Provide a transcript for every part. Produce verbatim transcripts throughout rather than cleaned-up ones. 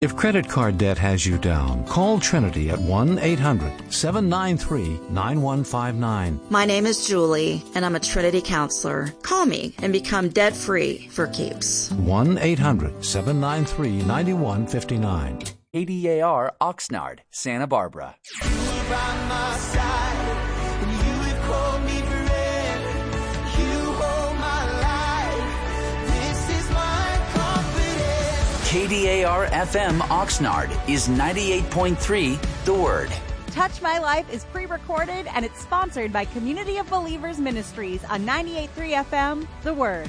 If credit card debt has you down, call Trinity at one eight hundred seven nine three nine one five nine. My name is Julie, and I'm a Trinity counselor. Call me and become debt-free for keeps. one eight hundred seven nine three nine one five nine. K D A R Oxnard, Santa Barbara. You were by my side, and you have called me forever. You hold my life. This is my confidence. K D A R F M Oxnard is ninety-eight point three The Word. Touch My Life is pre-recorded and it's sponsored by Community of Believers Ministries on ninety-eight point three F M The Word.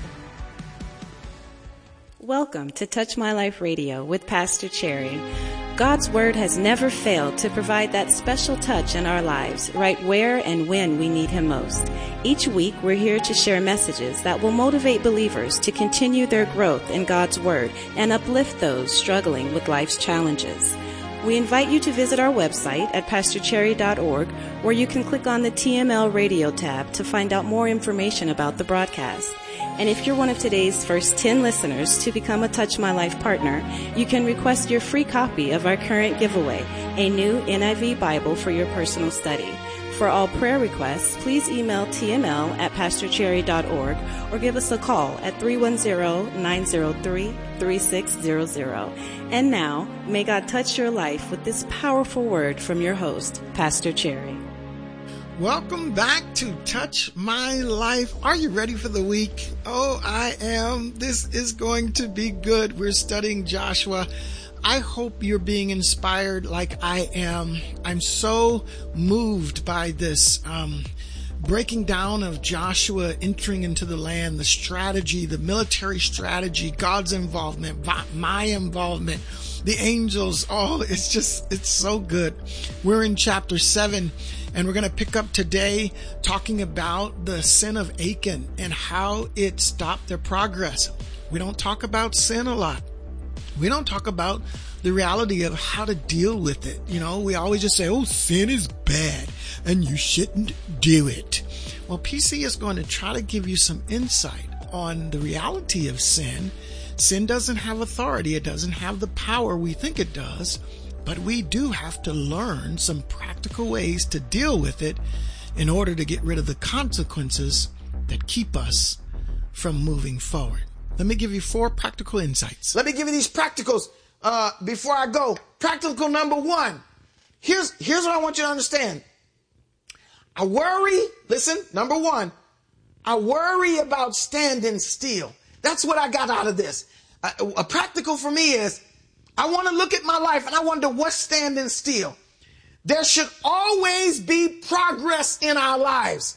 Welcome to Touch My Life Radio with Pastor Cherry. God's Word has never failed to provide that special touch in our lives, right where and when we need Him most. Each week, we're here to share messages that will motivate believers to continue their growth in God's Word and uplift those struggling with life's challenges. We invite you to visit our website at pastor cherry dot org, where you can click on the T M L Radio tab to find out more information about the broadcast. And if you're one of today's first ten listeners to become a Touch My Life partner, you can request your free copy of our current giveaway, a new N I V Bible for your personal study. For all prayer requests, please email T M L at pastor cherry dot org or give us a call at three one zero nine zero three three six zero zero. And now, may God touch your life with this powerful word from your host, Pastor Cherry. Welcome back to Touch My Life. Are you ready for the week? Oh, I am. This is going to be good. We're studying Joshua. I hope you're being inspired like I am. I'm so moved by this um, breaking down of Joshua entering into the land, the strategy, the military strategy, God's involvement, my involvement, the angels. Oh, it's just, it's so good. We're in chapter seven. And we're going to pick up today talking about the sin of Achan and how it stopped their progress. We don't talk about sin a lot. We don't talk about the reality of how to deal with it. You know, we always just say, oh, sin is bad and you shouldn't do it. Well, P C is going to try to give you some insight on the reality of sin. Sin doesn't have authority. It doesn't have the power we think it does. But we do have to learn some practical ways to deal with it in order to get rid of the consequences that keep us from moving forward. Let me give you four practical insights. Let me give you these practicals uh, before I go. Practical number one. Here's, here's what I want you to understand. I worry, listen, number one, I worry about standing still. That's what I got out of this. A, a practical for me is, I want to look at my life and I wonder what's standing still. There should always be progress in our lives.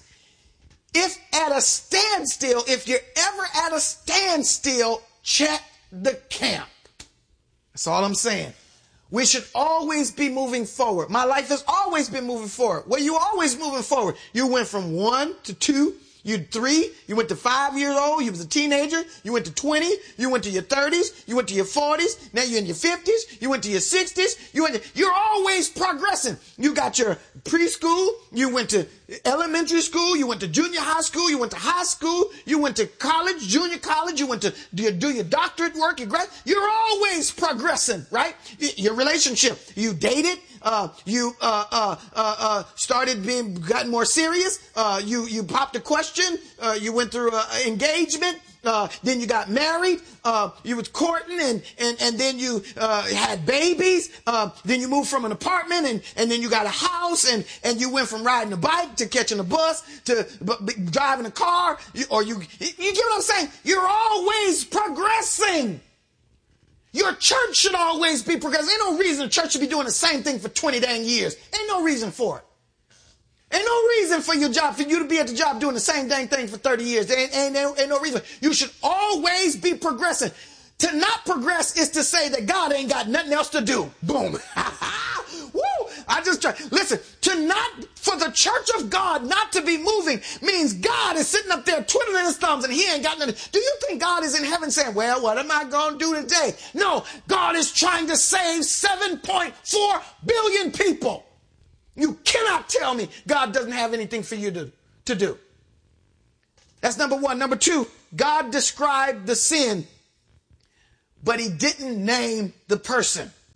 If at a standstill, if you're ever at a standstill, check the camp. That's all I'm saying. We should always be moving forward. My life has always been moving forward. Well, you're always moving forward. You went from one to two. You three, you went to five years old, you was a teenager, you went to twenty, you went to your thirties, you went to your forties, now you're in your fifties, you went to your sixties, you went to, you're always progressing. You got your preschool, you went to elementary school, you went to junior high school, you went to high school, you went to college, junior college, you went to do your, do your doctorate work, your grad, you're always progressing, right? Your relationship, you dated, Uh, you uh, uh, uh, uh, started being gotten more serious. Uh, you you popped a question. Uh, you went through an engagement. Uh, then you got married. Uh, you was courting, and and and then you uh, had babies. Uh, then you moved from an apartment, and and then you got a house, and and you went from riding a bike to catching a bus to b- b- driving a car. You, or you you get what I'm saying? You're always progressing. Your church should always be progressive. Ain't no reason the church should be doing the same thing for twenty dang years. Ain't no reason for it. Ain't no reason for your job, for you to be at the job doing the same dang thing for thirty years. There ain't, ain't, ain't, ain't no reason. You should always be progressing. To not progress is to say that God ain't got nothing else to do. Boom. Woo! I just try. Listen, to not, for the church of God not to be moving means God is sitting up there twiddling his thumbs and he ain't got nothing. Do you think God is in heaven saying, well, what am I going to do today? No, God is trying to save seven point four billion people. You cannot tell me God doesn't have anything for you to, to do. That's number one. Number two, God described the sin, but he didn't name the person.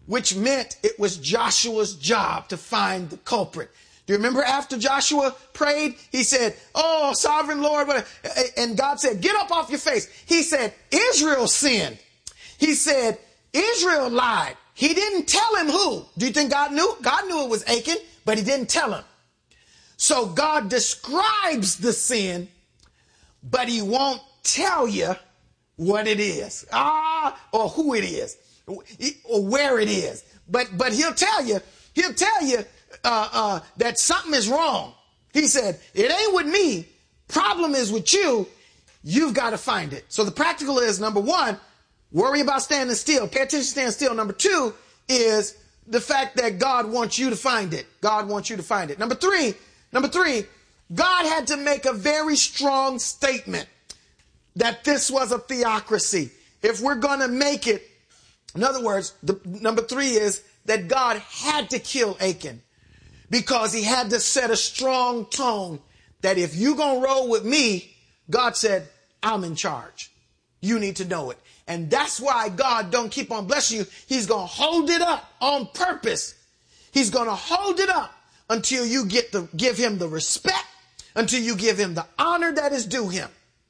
which meant it was Joshua's job to find the culprit. Do you remember after Joshua prayed, he said, oh, sovereign Lord, and God said, get up off your face. He said, Israel sinned. He said, Israel lied. He didn't tell him who. Do you think God knew? God knew it was Achan, but he didn't tell him. So God describes the sin, but he won't tell you what it is, ah, or who it is, or where it is. But but he'll tell you, he'll tell you uh, uh, that something is wrong. He said, it ain't with me. Problem is with you. You've got to find it. So the practical is, number one, worry about standing still. Pay attention to stand still. Number two is the fact that God wants you to find it. God wants you to find it. Number three, number three, God had to make a very strong statement that this was a theocracy. If we're going to make it, in other words, the number three is that God had to kill Achan because he had to set a strong tone that if you're going to roll with me, God said, I'm in charge. You need to know it. And that's why God don't keep on blessing you. He's going to hold it up on purpose. He's going to hold it up until you get to give him the respect, until you give him the honor that is due him.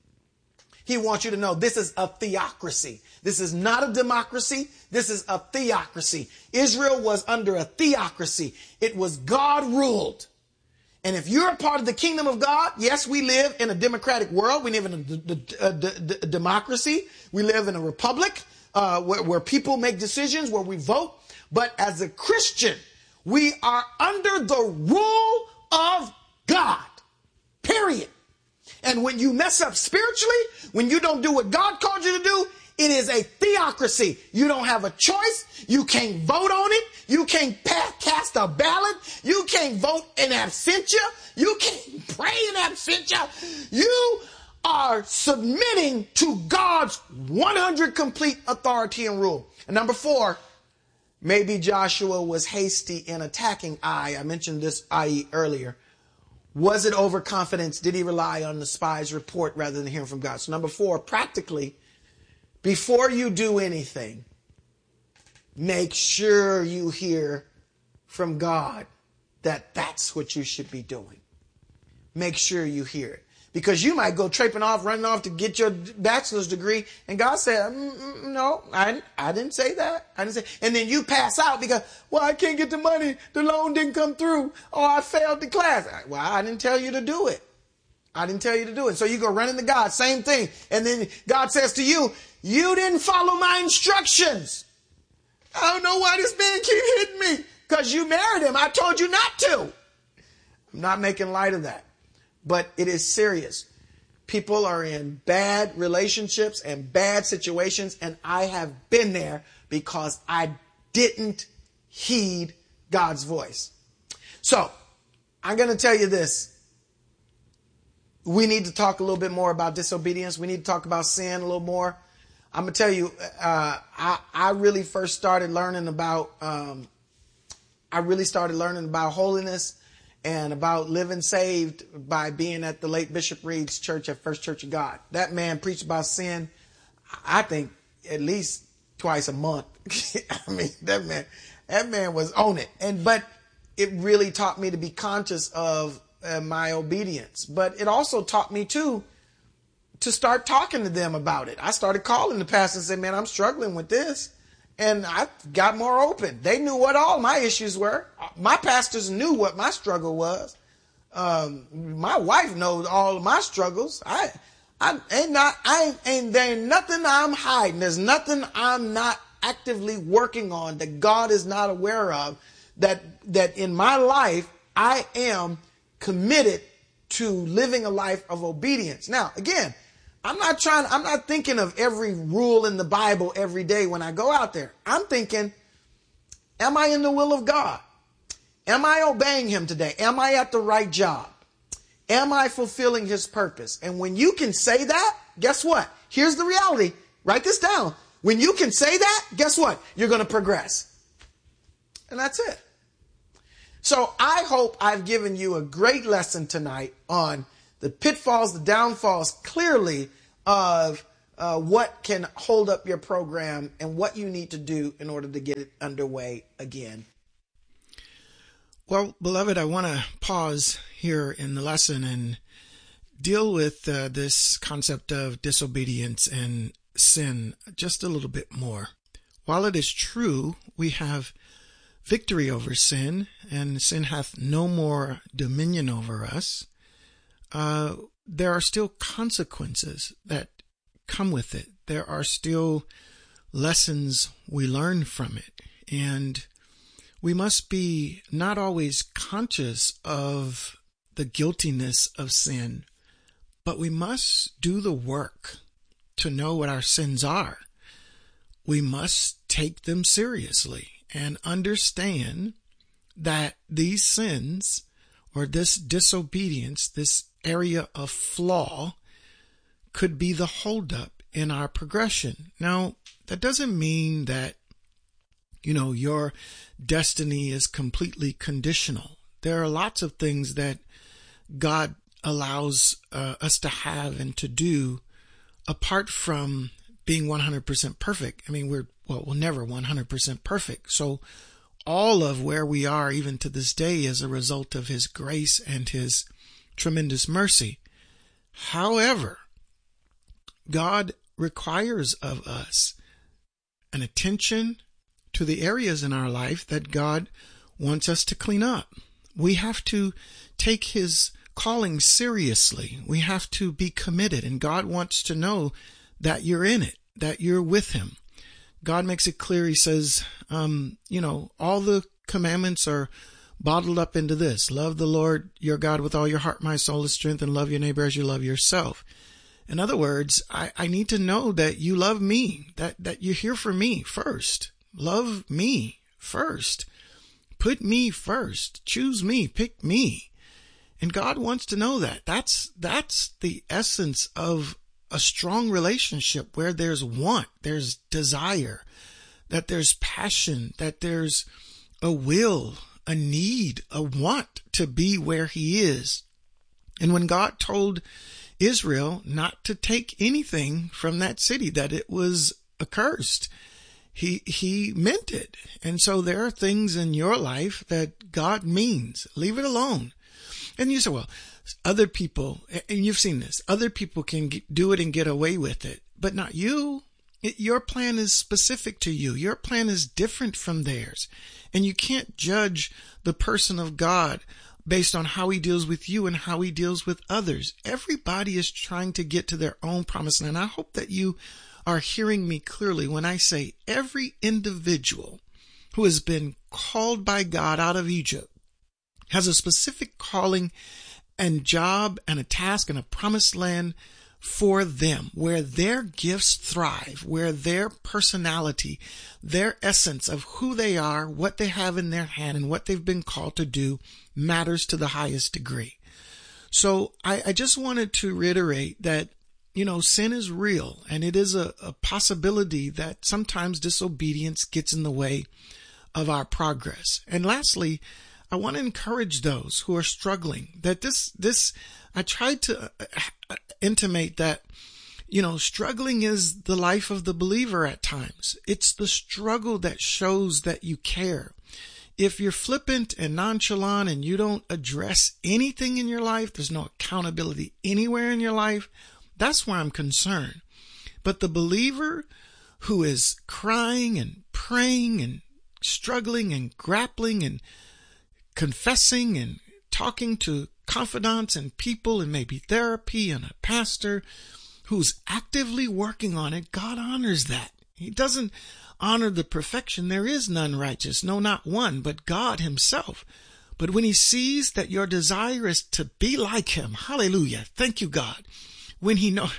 He wants you to know this is a theocracy. This is not a democracy. This is a theocracy. Israel was under a theocracy. It was God ruled. And if you're a part of the kingdom of God, yes, we live in a democratic world. We live in a, d- d- a, d- d- a democracy. We live in a republic uh, where, where people make decisions, where we vote. But as a Christian, we are under the rule of God, period. And when you mess up spiritually, when you don't do what God called you to do, it is a theocracy. You don't have a choice. You can't vote on it. You can't pass, cast a ballot. You can't vote in absentia. You can't pray in absentia. You are submitting to God's one hundred complete authority and rule. And number four, maybe Joshua was hasty in attacking Ai. I mentioned this Ai earlier. Was it overconfidence? Did he rely on the spy's report rather than hearing from God? So number four, practically, before you do anything, make sure you hear from God that that's what you should be doing. Make sure you hear it. Because you might go traipsing off, running off to get your bachelor's degree, and God said, mm, no, I, I didn't say that. I didn't say. And then you pass out because, well, I can't get the money. The loan didn't come through. Or I failed the class. Well, I didn't tell you to do it. I didn't tell you to do it. So you go running to God, same thing. And then God says to you, you didn't follow my instructions. I don't know why this man keep hitting me. Because you married him. I told you not to. I'm not making light of that. But it is serious. People are in bad relationships and bad situations. And I have been there because I didn't heed God's voice. So I'm going to tell you this. We need to talk a little bit more about disobedience. We need to talk about sin a little more. I'm going to tell you, uh, I, I really first started learning about, um, I really started learning about holiness and about living saved by being at the late Bishop Reed's church at First Church of God. That man preached about sin, I think, at least twice a month. I mean, that man, that man was on it. And, but it really taught me to be conscious of uh, my obedience. But it also taught me too, to start talking to them about it. I started calling the pastor and said, man, I'm struggling with this. And I got more open. They knew what all my issues were. My pastors knew what my struggle was. Um, my wife knows all of my struggles. I, I ain't not, I ain't, ain't there ain't nothing I'm hiding. There's nothing I'm not actively working on that God is not aware of. That, that in my life, I am committed to living a life of obedience. Now, again, I'm not trying, I'm not thinking of every rule in the Bible every day when I go out there. I'm thinking, am I in the will of God? Am I obeying him today? Am I at the right job? Am I fulfilling his purpose? And when you can say that, guess what? Here's the reality. Write this down. When you can say that, guess what? You're going to progress. And that's it. So I hope I've given you a great lesson tonight on the pitfalls, the downfalls, clearly, of uh, what can hold up your program and what you need to do in order to get it underway again. Well, beloved, I want to pause here in the lesson and deal with uh, this concept of disobedience and sin just a little bit more. While it is true we have victory over sin, and sin hath no more dominion over us, uh, there are still consequences that come with it. There are still lessons we learn from it, and we must be not always conscious of the guiltiness of sin, but we must do the work to know what our sins are. We must take them seriously and understand that these sins, or this disobedience, this area of flaw, could be the holdup in our progression. Now, that doesn't mean that, you know, your destiny is completely conditional. There are lots of things that God allows uh, us to have and to do apart from being one hundred percent perfect. I mean, we're, well, we're never one hundred percent perfect. So all of where we are, even to this day, is a result of His grace and His tremendous mercy. However, God requires of us an attention to the areas in our life that God wants us to clean up. We have to take His calling seriously. We have to be committed, and God wants to know that you're in it, that you're with Him. God makes it clear. He says, um, you know, all the commandments are bottled up into this: love the Lord your God with all your heart, mind, soul, and strength, and love your neighbor as you love yourself. In other words, I, I need to know that you love me, that, that you're here for me first. Love me first. Put me first. Choose me. Pick me. And God wants to know that. That's, that's the essence of a strong relationship, where there's want, there's desire, that there's passion, that there's a will, a need, a want to be where He is. And when God told Israel not to take anything from that city, that it was accursed, He, he meant it. And so there are things in your life that God means. Leave it alone. And you say, well, other people, and you've seen this, other people can do it and get away with it, but not you. It, your plan is specific to you. Your plan is different from theirs. And you can't judge the person of God based on how He deals with you and how He deals with others. Everybody is trying to get to their own promised land. I hope that you are hearing me clearly when I say every individual who has been called by God out of Egypt has a specific calling and job and a task and a promised land for them, where their gifts thrive, where their personality, their essence of who they are, what they have in their hand, and what they've been called to do matters to the highest degree. So I, I just wanted to reiterate that, you know, sin is real, and it is a, a possibility that sometimes disobedience gets in the way of our progress. And lastly, I want to encourage those who are struggling that this, this, I tried to intimate that, you know, struggling is the life of the believer at times. It's the struggle that shows that you care. If you're flippant and nonchalant and you don't address anything in your life, there's no accountability anywhere in your life, that's where I'm concerned. But the believer who is crying and praying and struggling and grappling and confessing and talking to confidants and people and maybe therapy and a pastor who's actively working on it, God honors that. He doesn't honor the perfection. There is none righteous, no, not one, but God Himself. But when He sees that your desire is to be like Him, hallelujah, thank you, God. When He knows,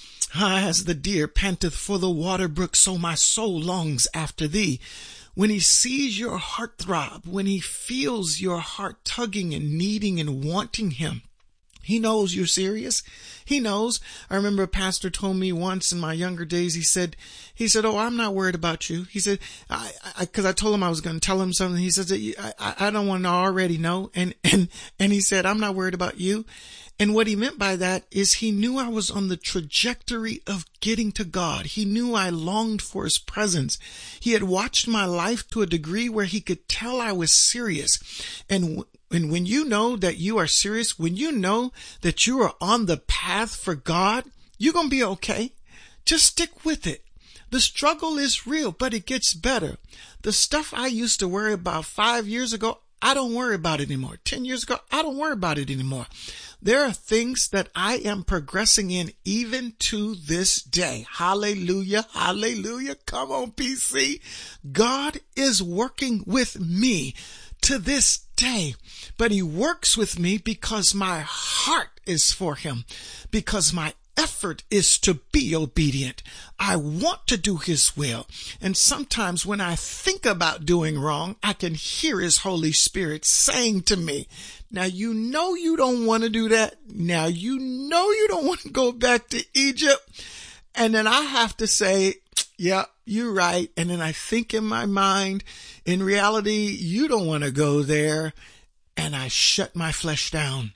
as the deer panteth for the water brook, so my soul longs after Thee. When He sees your heart throb, when He feels your heart tugging and needing and wanting Him, He knows you're serious. He knows. I remember a pastor told me once in my younger days, he said, he said, oh, I'm not worried about you. He said, I, I, cause I told him I was going to tell him something. He said, I, I don't want to already know. And, and, and he said, I'm not worried about you. And what he meant by that is he knew I was on the trajectory of getting to God. He knew I longed for his presence. He had watched my life to a degree where he could tell I was serious. And, and when you know that you are serious, when you know that you are on the path for God, you're going to be okay. Just stick with it. The struggle is real, but it gets better. The stuff I used to worry about five years ago, I don't worry about it anymore. Ten years ago, I don't worry about it anymore. There are things that I am progressing in even to this day. Hallelujah. Hallelujah. Come on, P C. God is working with me to this day, but he works with me because my heart is for him, because my effort is to be obedient. I want to do his will. And sometimes when I think about doing wrong, I can hear his Holy Spirit saying to me, now you know you don't want to do that. Now you know you don't want to go back to Egypt. And then I have to say, yeah, you're right. And then I think in my mind, in reality, you don't want to go there. And I shut my flesh down.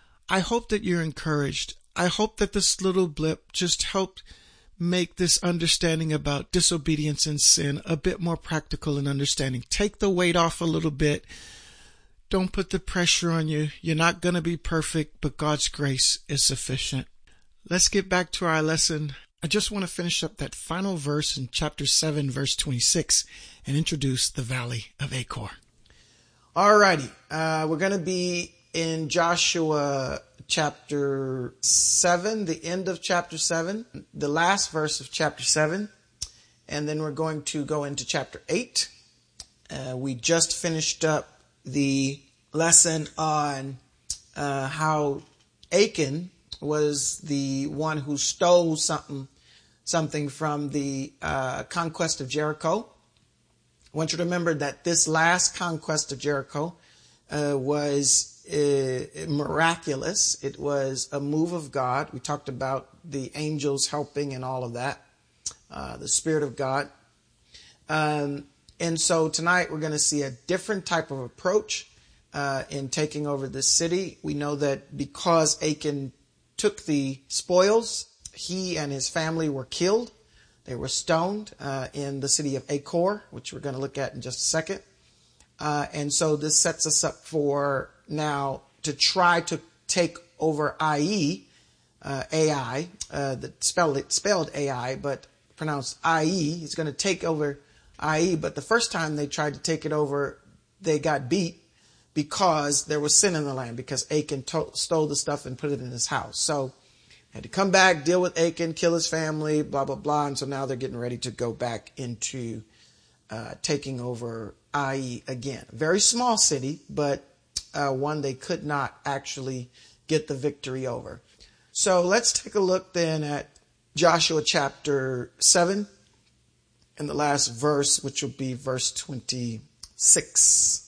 I hope that you're encouraged. I hope that this little blip just helped make this understanding about disobedience and sin a bit more practical and understanding. Take the weight off a little bit. Don't put the pressure on you. You're not going to be perfect, but God's grace is sufficient. Let's get back to our lesson. I just want to finish up that final verse in chapter seven, verse twenty-six, and introduce the Valley of Achor. All righty. Uh, we're going to be in Joshua chapter seven, the end of chapter seven, the last verse of chapter seven, and then we're going to go into chapter eight. Uh, we just finished up the lesson on uh, how Achan was the one who stole something, something from the uh, conquest of Jericho. I want you to remember that this last conquest of Jericho uh, was Uh, miraculous. It was a move of God. We talked about the angels helping and all of that, uh, the Spirit of God. Um, and so tonight we're going to see a different type of approach uh, in taking over this city. We know that because Achan took the spoils, he and his family were killed. They were stoned uh, in the city of Achor, which we're going to look at in just a second. Uh, and so this sets us up for now to try to take over Ai, uh, Ai, uh, the spelled it spelled A I, but pronounced Ai. He's going to take over Ai, but the first time they tried to take it over, they got beat because there was sin in the land, because Achan to- stole the stuff and put it in his house. So had to come back, deal with Achan, kill his family, blah, blah, blah. And so now they're getting ready to go back into uh, taking over Ai again. Very small city, but uh, one they could not actually get the victory over. So let's take a look then at Joshua chapter seven and the last verse, which will be verse twenty-six.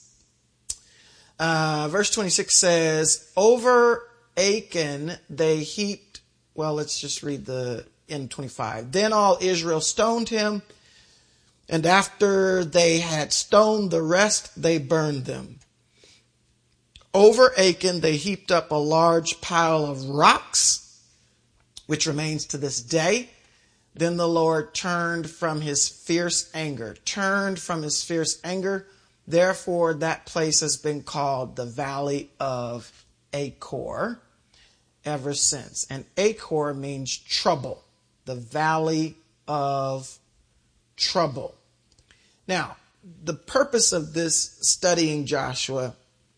Uh, verse twenty-six says, over Achan they heaped, well, let's just read the end twenty-five. Then all Israel stoned him, and after they had stoned the rest, they burned them. Over Achan they heaped up a large pile of rocks, which remains to this day. Then the Lord turned from his fierce anger, turned from his fierce anger. Therefore, that place has been called the Valley of Achor ever since. And Achor means trouble, the Valley of Trouble. Now, the purpose of this studying Joshua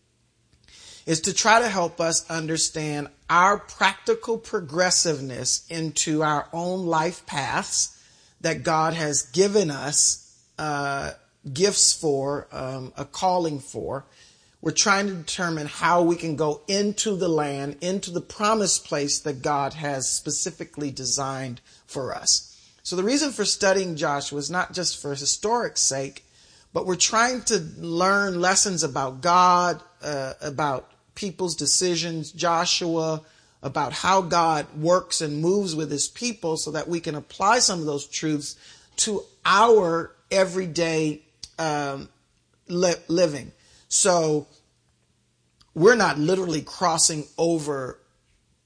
is to try to help us understand our practical progressiveness into our own life paths that God has given us uh, gifts for, um, a calling for. We're trying to determine how we can go into the land, into the promised place that God has specifically designed for us. So the reason for studying Joshua is not just for historic sake, but we're trying to learn lessons about God, uh, about people's decisions, Joshua, about how God works and moves with his people so that we can apply some of those truths to our everyday um, li- living. So we're not literally crossing over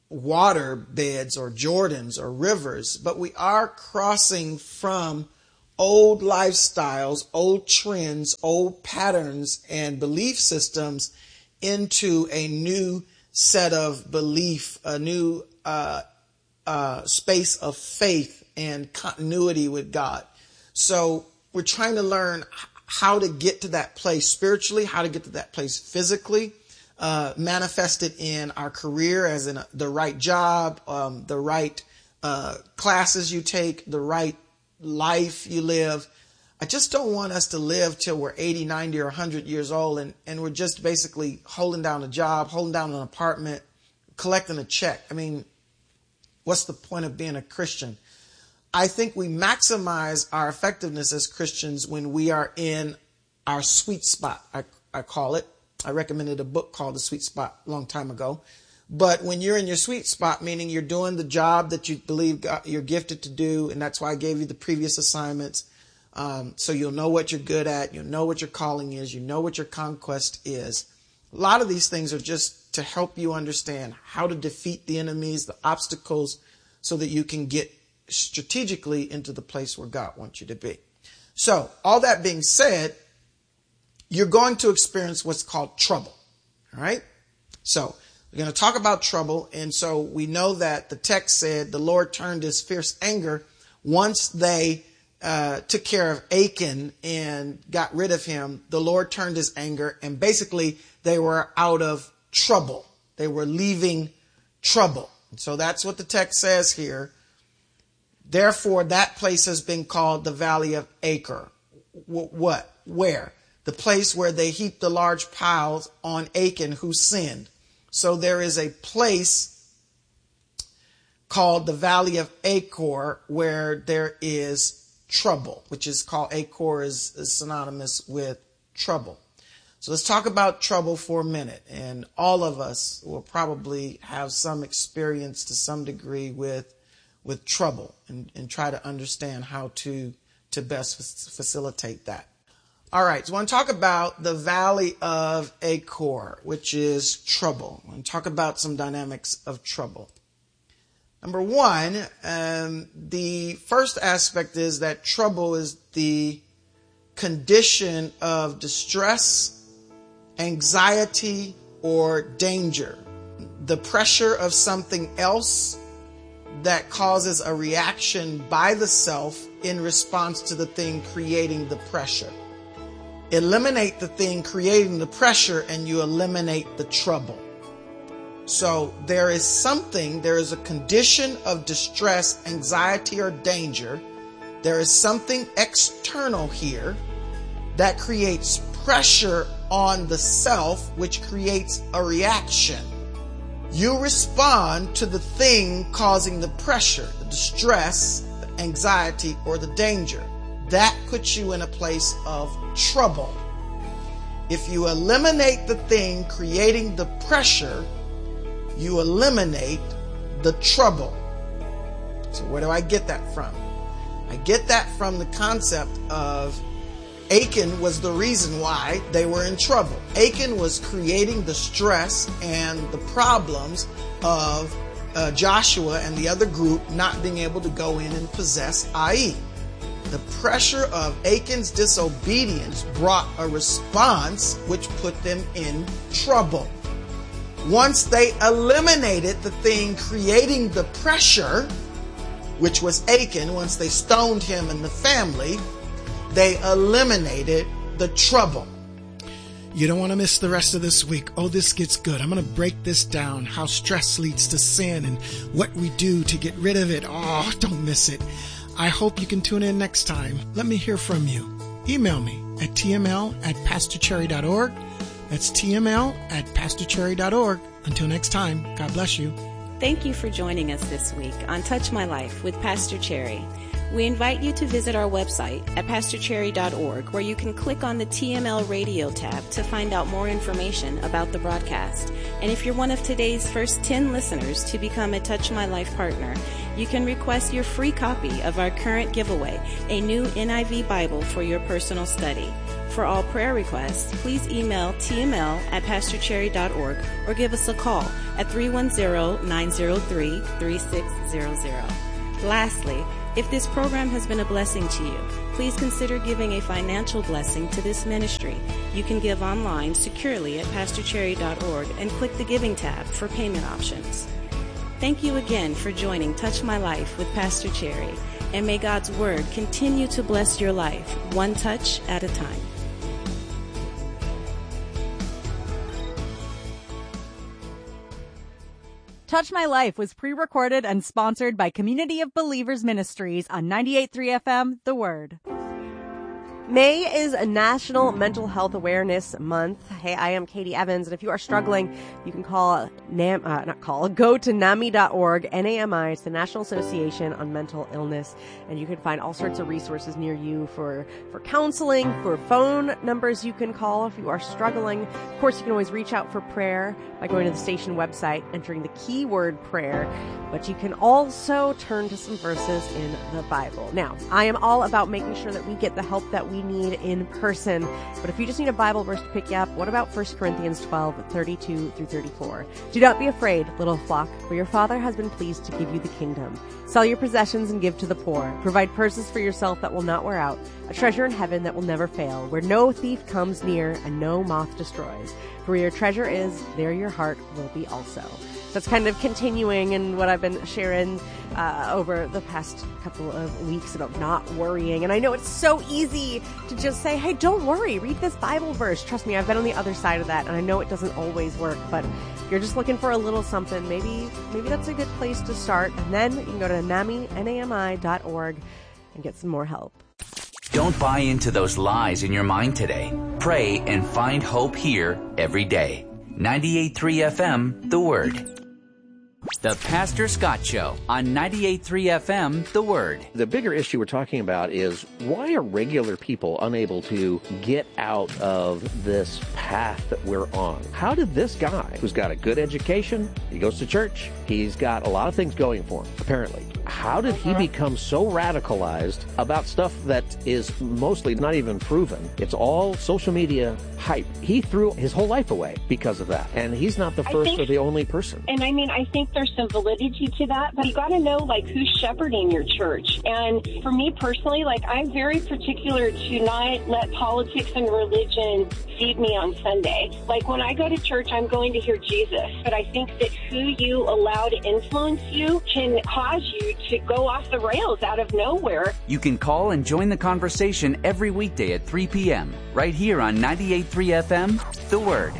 water beds or Jordans or rivers, but we are crossing from old lifestyles, old trends, old patterns and belief systems into a new set of belief, a new uh, uh, space of faith and continuity with God. So we're trying to learn how to get to that place spiritually, how to get to that place physically, uh, manifested in our career, as in a, the right job, um, the right uh, classes you take, the right life you live. I just don't want us to live till we're eighty, ninety, or one hundred years old and, and we're just basically holding down a job, holding down an apartment, collecting a check. I mean, what's the point of being a Christian? I think we maximize our effectiveness as Christians when we are in our sweet spot, I, I call it. I recommended a book called The Sweet Spot a long time ago. But when you're in your sweet spot, meaning you're doing the job that you believe God, you're gifted to do, and that's why I gave you the previous assignments, um, so you'll know what you're good at, you'll know what your calling is, you know what your conquest is. A lot of these things are just to help you understand how to defeat the enemies, the obstacles, so that you can get strategically into the place where God wants you to be. So, all that being said, you're going to experience what's called trouble. All right? So, we're going to talk about trouble. And so we know that the text said the Lord turned his fierce anger once they uh, took care of Achan and got rid of him. The Lord turned his anger, and basically they were out of trouble. They were leaving trouble. And so that's what the text says here. Therefore, that place has been called the Valley of Achor. W- what? Where? The place where they heaped the large piles on Achan who sinned. So there is a place called the Valley of Achor where there is trouble, which is called Achor is, is synonymous with trouble. So let's talk about trouble for a minute. And all of us will probably have some experience to some degree with with trouble and, and try to understand how to, to best f- facilitate that. All right, so I want to talk about the Valley of Achor, which is trouble. I want to talk about some dynamics of trouble. Number one, um, the first aspect is that trouble is the condition of distress, anxiety, or danger. The pressure of something else that causes a reaction by the self in response to the thing creating the pressure. Eliminate the thing creating the pressure and you eliminate the trouble. So there is something, there is a condition of distress, anxiety, or danger. There is something external here that creates pressure on the self, which creates a reaction. You respond to the thing causing the pressure, the distress, the anxiety, or the danger. That puts you in a place of trouble. If you eliminate the thing creating the pressure, you eliminate the trouble. So where do I get that from? I get that from the concept of Achan was the reason why they were in trouble. Achan was creating the stress and the problems of uh, Joshua and the other group not being able to go in and possess Ai. The pressure of Achan's disobedience brought a response which put them in trouble. Once they eliminated the thing creating the pressure, which was Achan, once they stoned him and the family, they eliminated the trouble. You don't want to miss the rest of this week. Oh, this gets good. I'm going to break this down, how stress leads to sin and what we do to get rid of it. Oh, don't miss it. I hope you can tune in next time. Let me hear from you. Email me at t m l at pastor cherry dot org. That's t m l at pastor cherry dot org. Until next time, God bless you. Thank you for joining us this week on Touch My Life with Pastor Cherry. We invite you to visit our website at pastor cherry dot org, where you can click on the T M L Radio tab to find out more information about the broadcast. And if you're one of today's first ten listeners to become a Touch My Life partner, you can request your free copy of our current giveaway, a new N I V Bible for your personal study. For all prayer requests, please email t m l at pastor cherry dot org or give us a call at three one zero, nine zero three, three six zero zero. Lastly, if this program has been a blessing to you, please consider giving a financial blessing to this ministry. You can give online securely at pastor cherry dot org and click the Giving tab for payment options. Thank you again for joining Touch My Life with Pastor Cherry, and may God's Word continue to bless your life, one touch at a time. Touch My Life was pre-recorded and sponsored by Community of Believers Ministries on ninety-eight point three F M, The Word. May is a National Mental Health Awareness Month. Hey, I am Katie Evans, and if you are struggling, you can call, NAM, uh, not call, go to N A M I dot org, N A M I, it's the National Association on Mental Illness, and you can find all sorts of resources near you for, for counseling, for phone numbers you can call if you are struggling. Of course, you can always reach out for prayer by going to the station website, entering the keyword prayer, but you can also turn to some verses in the Bible. Now, I am all about making sure that we get the help that we need in person, but if you just need a Bible verse to pick you up, what about First Corinthians twelve, thirty-two through thirty-four? Do not be afraid, little flock, for your Father has been pleased to give you the kingdom. Sell your possessions and give to the poor. Provide purses for yourself that will not wear out, a treasure in heaven that will never fail, where no thief comes near and no moth destroys. For where your treasure is, there your heart will be also. That's kind of continuing in what I've been sharing uh, over the past couple of weeks about not worrying. And I know it's so easy to just say, hey, don't worry, read this Bible verse. Trust me, I've been on the other side of that, and I know it doesn't always work, but if you're just looking for a little something, maybe maybe that's a good place to start. And then you can go to N A M I, N A M I dot org and get some more help. Don't buy into those lies in your mind today. Pray and find hope here every day. ninety-eight point three F M, The Word. The Pastor Scott Show on ninety-eight point three F M, The Word. The bigger issue we're talking about is why are regular people unable to get out of this path that we're on? How did this guy, who's got a good education, he goes to church, he's got a lot of things going for him, apparently. How did he become so radicalized about stuff that is mostly not even proven? It's all social media hype. He threw his whole life away because of that. And he's not the first think, or the only person. And I mean, I think there's some validity to that, but you got to know, like, who's shepherding your church. And for me personally, like, I'm very particular to not let politics and religion feed me on Sunday. Like, when I go to church, I'm going to hear Jesus. But I think that who you allow to influence you can cause you to go off the rails out of nowhere. You can call and join the conversation every weekday at three p.m. right here on ninety-eight point three F M, The Word.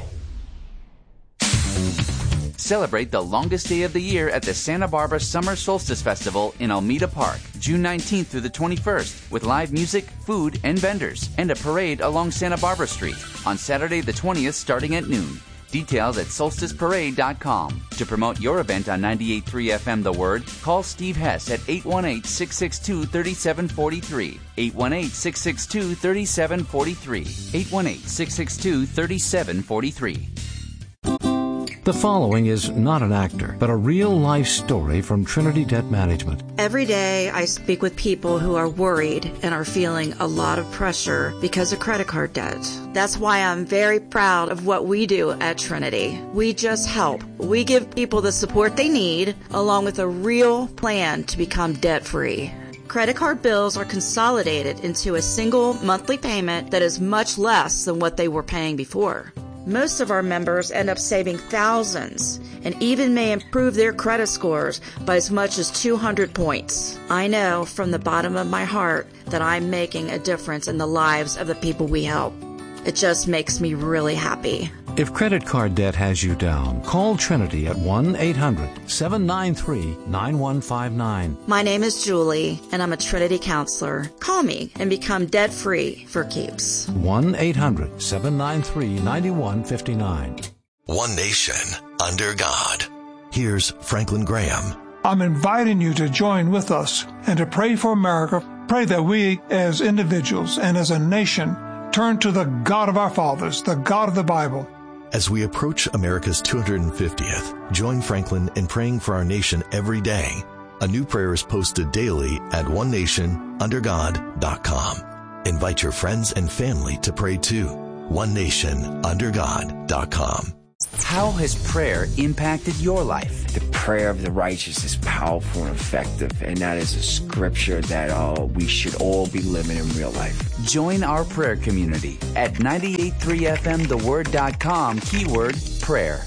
Celebrate the longest day of the year at the Santa Barbara Summer Solstice Festival in Almeda Park, June nineteenth through the twenty-first, with live music, food, and vendors, and a parade along Santa Barbara Street on Saturday the twentieth starting at noon. Details at solstice parade dot com. To promote your event on ninety-eight point three F M The Word, call Steve Hess at eight one eight, six six two, three seven four three. eight one eight, six six two, three seven four three. eight one eight, six six two, three seven four three. The following is not an actor, but a real-life story from Trinity Debt Management. Every day I speak with people who are worried and are feeling a lot of pressure because of credit card debt. That's why I'm very proud of what we do at Trinity. We just help. We give people the support they need, along with a real plan to become debt-free. Credit card bills are consolidated into a single monthly payment that is much less than what they were paying before. Most of our members end up saving thousands and even may improve their credit scores by as much as two hundred points. I know from the bottom of my heart that I'm making a difference in the lives of the people we help. It just makes me really happy. If credit card debt has you down, call Trinity at one eight hundred, seven nine three, nine one five nine. My name is Julie, and I'm a Trinity counselor. Call me and become debt-free for keeps. one eight hundred, seven nine three, nine one five nine. One nation, under God. Here's Franklin Graham. I'm inviting you to join with us and to pray for America. Pray that we, as individuals and as a nation, turn to the God of our fathers, the God of the Bible. As we approach America's two hundred fiftieth, join Franklin in praying for our nation every day. A new prayer is posted daily at one nation under god dot com. Invite your friends and family to pray too. one nation under god dot com. How has prayer impacted your life? The prayer of the righteous is powerful and effective, and that is a scripture that uh, we should all be living in real life. Join our prayer community at ninety-eight point three F M the word dot com, keyword prayer.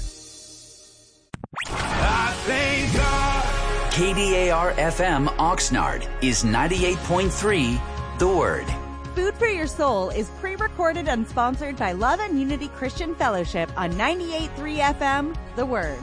I thank God. K D A R F M Oxnard is ninety-eight point three The Word. Food for Your Soul is pre-recorded and sponsored by Love and Unity Christian Fellowship on ninety-eight point three F M, The Word.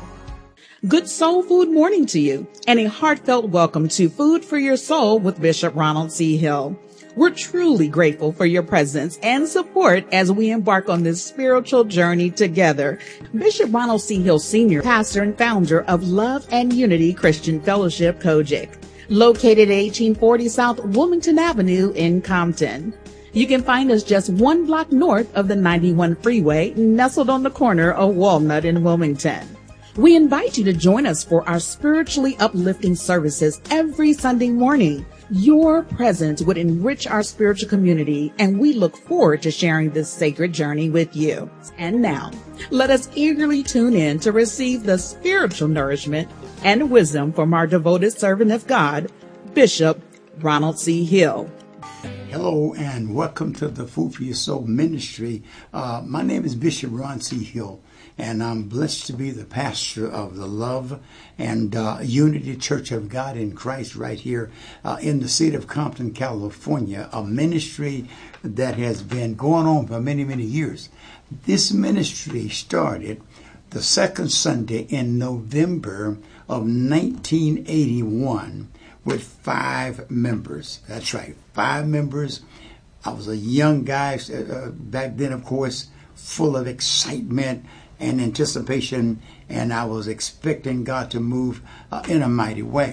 Good soul food morning to you, and a heartfelt welcome to Food for Your Soul with Bishop Ronald C. Hill. We're truly grateful for your presence and support as we embark on this spiritual journey together. Bishop Ronald C. Hill Senior, pastor and founder of Love and Unity Christian Fellowship, Kojic, located at eighteen forty South Wilmington Avenue in Compton. You can find us just one block north of the ninety-one freeway, nestled on the corner of Walnut and Wilmington. We invite you to join us for our spiritually uplifting services every Sunday morning. Your presence would enrich our spiritual community, and we look forward to sharing this sacred journey with you. And now, let us eagerly tune in to receive the spiritual nourishment and wisdom from our devoted servant of God, Bishop Ronald C. Hill. Hello and welcome to the Food for Your Soul ministry. Uh, my name is Bishop Ron C. Hill, and I'm blessed to be the pastor of the Love and uh, Unity Church of God in Christ right here uh, in the city of Compton, California, a ministry that has been going on for many, many years. This ministry started the second Sunday in November of nineteen eighty-one with five members. That's right, five members. I was a young guy uh, back then, of course, full of excitement and anticipation, and I was expecting God to move uh, in a mighty way.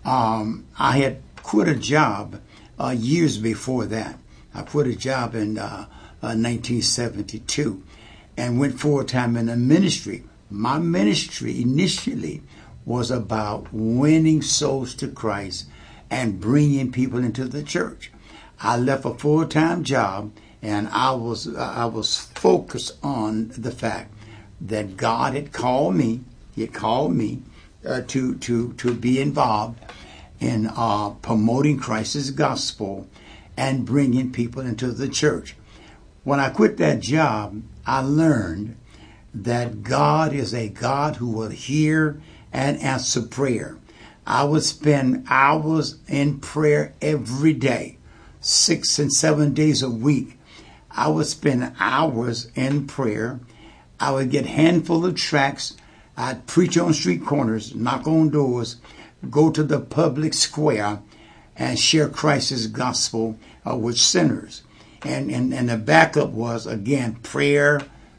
Um, I had quit a job uh, years before that. I quit a job in uh, uh, nineteen seventy-two and went full-time in the ministry. My ministry initially was about winning souls to Christ and bringing people into the church. I left a full-time job, and I was I was focused on the fact that God had called me. He had called me uh, to to to be involved in uh, promoting Christ's gospel and bringing people into the church. When I quit that job, I learned that God is a God who will hear and answer prayer. I would spend hours in prayer every day, six and seven days a week. I would spend hours in prayer. I would get a handful of tracts. I'd preach on street corners, knock on doors, go to the public square, and share Christ's gospel uh, with sinners. And, and, and the backup was, again, prayer,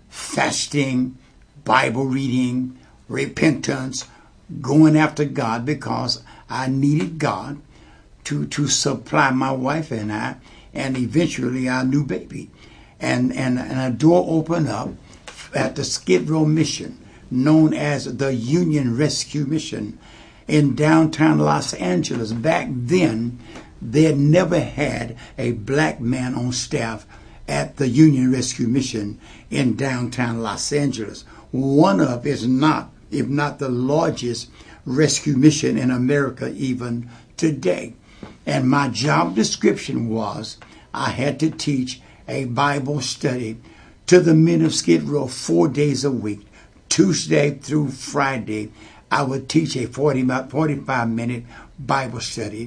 fasting, Bible reading, repentance, going after God, because I needed God to, to supply my wife and I, and eventually our new baby. And, and, and a door opened up at the Skid Row Mission, known as the Union Rescue Mission in downtown Los Angeles. Back then, they had never had a black man on staff at the Union Rescue Mission in downtown Los Angeles. One of, is not, if not the largest rescue mission in America even today. And my job description was I had to teach a Bible study to the men of Skid Row four days a week. Tuesday through Friday, I would teach a forty, forty-five minute Bible study.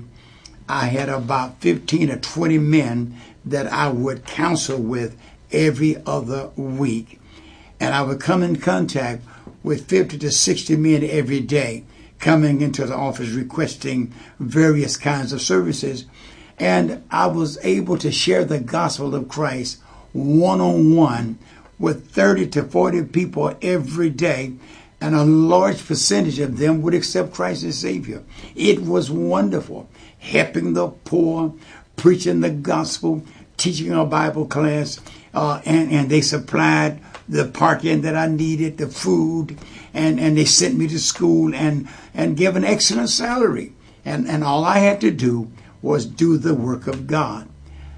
I had about fifteen or twenty men that I would counsel with every other week. And I would come in contact with fifty to sixty men every day coming into the office requesting various kinds of services. And I was able to share the gospel of Christ one-on-one with thirty to forty people every day, and a large percentage of them would accept Christ as Savior. It was wonderful, helping the poor, preaching the gospel, teaching a Bible class, uh, and, and they supplied the parking that I needed, the food, and, and they sent me to school and, and gave an excellent salary. And, and all I had to do was do the work of God.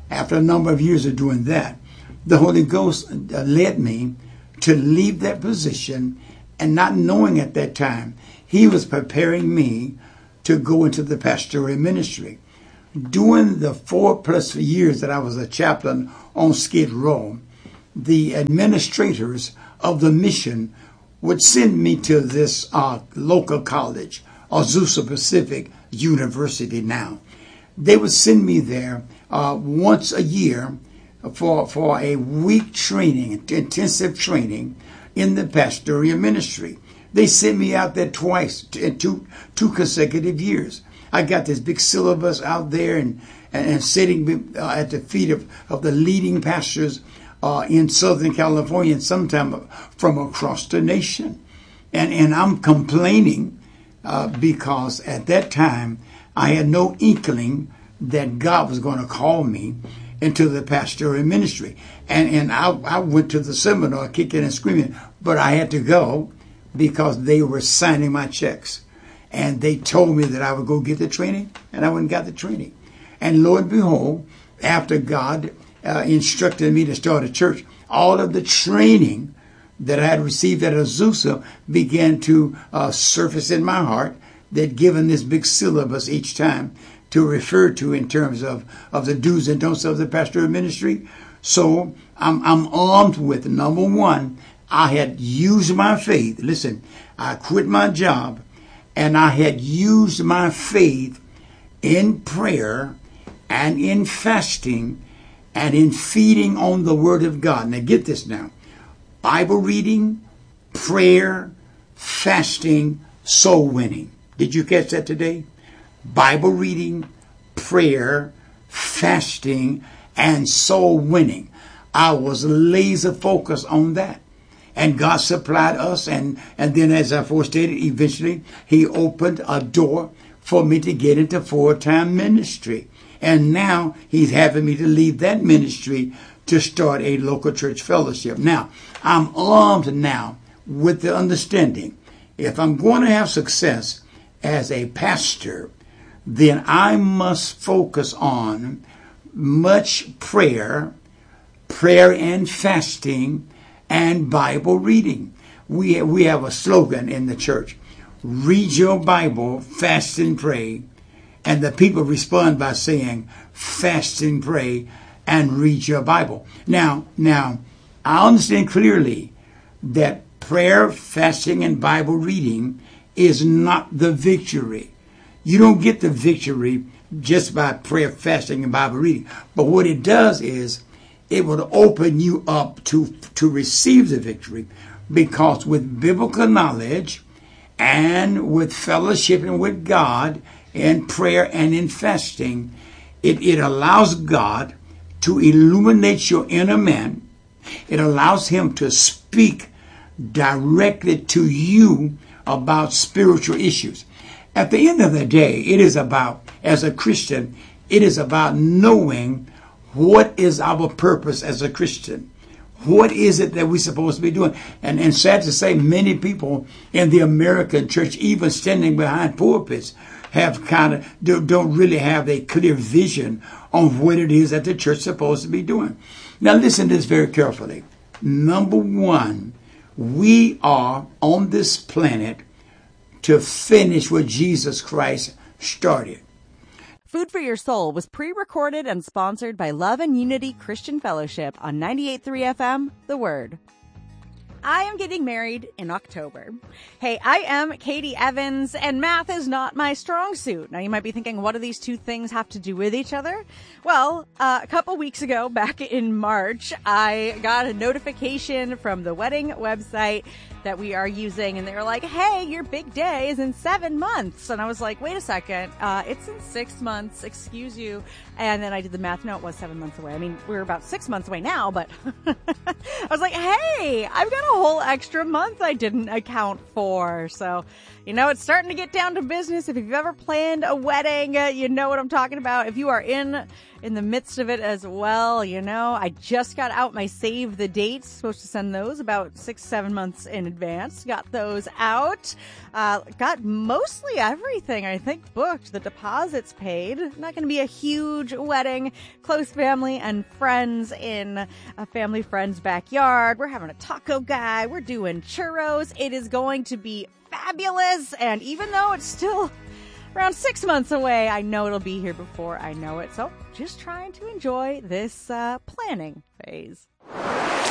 after a number of years of doing that, the Holy Ghost led me to leave that position, and not knowing at that time, he was preparing me to go into the pastoral ministry. During the four plus years that I was a chaplain on Skid Row, the administrators of the mission would send me to this uh, local college, Azusa Pacific University now. They would send me there uh, once a year for, for a week training, intensive training in the pastoral ministry. They sent me out there twice in two, two consecutive years. I got this big syllabus out there and, and, and sitting uh, at the feet of, of the leading pastors uh, in Southern California and sometimes from across the nation. And, and I'm complaining uh, because at that time I had no inkling that God was going to call me into the pastoral ministry. And, and I, I went to the seminar kicking and screaming, but I had to go because they were signing my checks. And they told me that I would go get the training, and I went and got the training. And lo and behold, after God uh, instructed me to start a church, all of the training that I had received at Azusa began to uh, surface in my heart. They'd given this big syllabus each time to refer to in terms of, of the do's and don'ts of the pastoral ministry. So I'm, I'm armed with, number one, I had used my faith. Listen, I quit my job. And I had used my faith in prayer and in fasting and in feeding on the Word of God. Now get this now. Bible reading, prayer, fasting, soul winning. Did you catch that today? Bible reading, prayer, fasting, and soul winning. I was laser focused on that. And God supplied us, and, and then as I forestated, eventually he opened a door for me to get into full-time ministry. And now he's having me to leave that ministry to start a local church fellowship. Now, I'm armed now with the understanding, if I'm going to have success as a pastor, then I must focus on much prayer, prayer and fasting, and Bible reading. We we have a slogan in the church: read your Bible, fast and pray. And the people respond by saying, fast and pray and read your Bible. Now, now, I understand clearly that prayer, fasting, and Bible reading is not the victory. You don't get the victory just by prayer, fasting, and Bible reading. But what it does is it will open you up to, to receive the victory, because with biblical knowledge and with fellowshipping with God in prayer and in fasting, it, it allows God to illuminate your inner man. It allows him to speak directly to you about spiritual issues. At the end of the day, it is about, as a Christian, it is about knowing what is our purpose as a Christian. What is it that we're supposed to be doing? And, and sad to say, many people in the American church, even standing behind pulpits, have kind of don't really have a clear vision on what it is that the church is supposed to be doing. Now listen to this very carefully. Number one, we are on this planet to finish what Jesus Christ started. Food for Your Soul was pre-recorded and sponsored by Love and Unity Christian Fellowship on ninety-eight point three F M, The Word. I am getting married in October. Hey, I am Katie Evans, and math is not my strong suit. Now, you might be thinking, what do these two things have to do with each other? Well, uh, a couple weeks ago, back in March, I got a notification from the wedding website that we are using, and they were like, hey, your big day is in seven months. And I was like, wait a second, uh, it's in six months, excuse you. And then I did the math. No, it was seven months away. I mean, we're about six months away now, but I was like, hey, I've got a whole extra month I didn't account for. So You know, it's starting to get down to business. If you've ever planned a wedding, uh, you know what I'm talking about. If you are in in the midst of it as well, you know, I just got out my save the dates. Supposed to send those about six, seven months in advance. Got those out. Uh, got mostly everything, I think, booked. The deposits paid. Not going to be a huge wedding. Close family and friends in a family friend's backyard. We're having a taco guy. We're doing churros. It is going to be fabulous. And even though it's still around six months away, I know it'll be here before I know it. So just trying to enjoy this uh, planning phase.